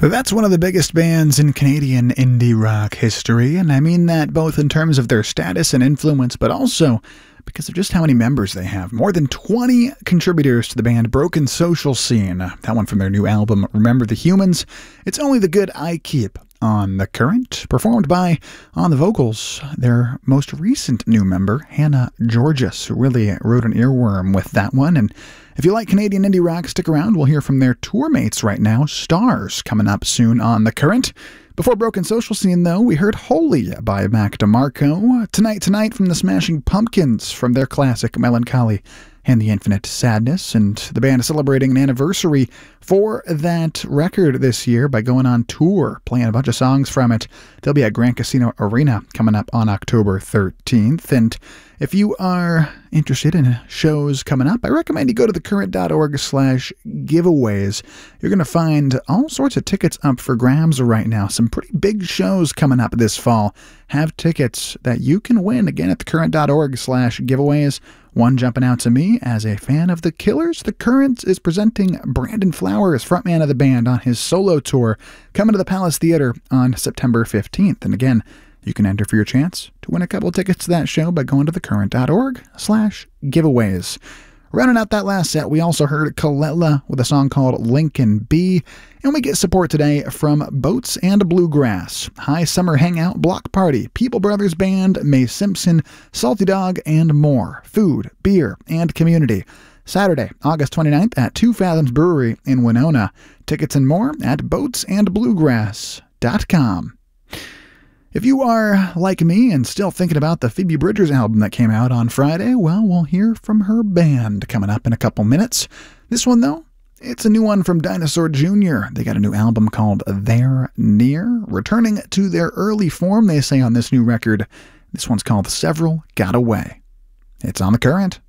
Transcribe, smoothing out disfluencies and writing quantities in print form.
That's one of the biggest bands in Canadian indie rock history, and I mean that both in terms of their status and influence, but also because of just how many members they have. More than 20 contributors to the band Broken Social Scene. That one from their new album, Remember the Humans. It's Only the Good I Keep on The Current, performed by, on the vocals, their most recent new member, Hannah Georges, who really wrote an earworm with that one. And if you like Canadian indie rock, stick around. We'll hear from their tour mates right now, Stars, coming up soon on The Current. Before Broken Social Scene, though, we heard Holy by Mac DeMarco. Tonight from the Smashing Pumpkins from their classic Melancholy and the Infinite Sadness. And the band is celebrating an anniversary for that record this year by going on tour, playing a bunch of songs from it. They'll be at Grand Casino Arena coming up on October 13th. And if you are interested in shows coming up, I recommend you go to thecurrent.org/giveaways. You're going to find all sorts of tickets up for grabs right now. Some pretty big shows coming up this fall. Have tickets that you can win, again, at thecurrent.org/giveaways. One jumping out to me as a fan of The Killers. The Current is presenting Brandon Flowers, frontman of the band, on his solo tour, coming to the Palace Theater on September 15th. And again, you can enter for your chance to win a couple of tickets to that show by going to thecurrent.org/giveaways. Rounding out that last set, we also heard Kalela with a song called Lincoln B. And we get support today from Boats and Bluegrass, High Summer Hangout Block Party, People Brothers Band, Mae Simpson, Salty Dog, and more. Food, beer, and community. Saturday, August 29th at Two Fathoms Brewery in Winona. Tickets and more at boatsandbluegrass.com. If you are like me and still thinking about the Phoebe Bridgers album that came out on Friday, well, we'll hear from her band coming up in a couple minutes. This one, though, it's a new one from Dinosaur Jr. They got a new album called They're Near, returning to their early form, they say on this new record. This one's called Several Got Away. It's on The Current.